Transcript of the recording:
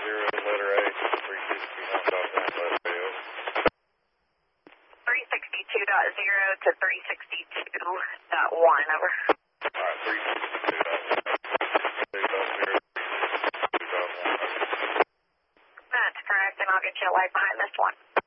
letter A, 362.1.1, letter A, over. 362.0 to 362.1, over. Alright, 362.0. That's correct, and I'll get you a light behind this one.